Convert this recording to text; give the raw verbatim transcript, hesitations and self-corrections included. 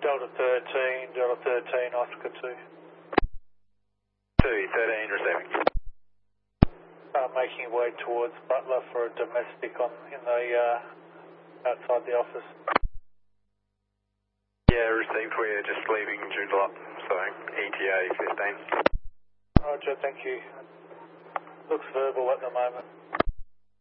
Delta thirteen, Delta thirteen, Oscar two. two, thirteen, receiving. Uh, making way towards Butler for a domestic on in the uh, outside the office. Yeah, received. We're just leaving Joondalup, so E T A fifteen. Roger, thank you. Looks verbal at the moment.